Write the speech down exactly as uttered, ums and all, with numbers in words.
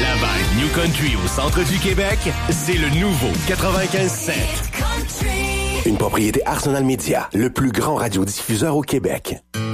Laval New Country au centre du Québec, c'est le nouveau quatre-vingt-quinze sept. Une propriété Arsenal Media, le plus grand radiodiffuseur au Québec.